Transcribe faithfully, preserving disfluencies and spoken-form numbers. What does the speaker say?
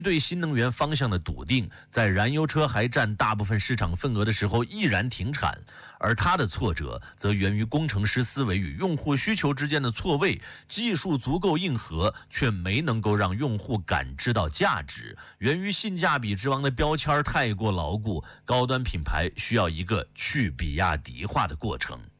对新能源方向的笃定，在燃油车还占大部分市场份额的时候毅然停产，而它的挫折则源于工程师思维与用户需求之间的错位，技术足够硬核，却没能够让用户感知到价值，源于性价比之王的标签太过牢固，高端品牌需要一个去比亚迪化的过程。